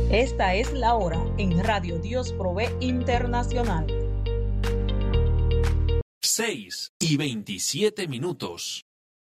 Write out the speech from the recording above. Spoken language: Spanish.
Esta es la hora en Radio Dios Provee Internacional. 6:27.